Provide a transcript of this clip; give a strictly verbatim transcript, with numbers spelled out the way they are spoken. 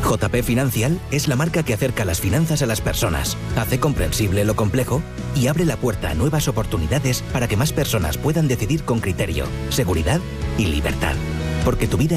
J P Financial es la marca que acerca las finanzas a las personas, hace comprensible lo complejo y abre la puerta a nuevas oportunidades para que más personas puedan decidir con criterio, seguridad y libertad. Porque tu vida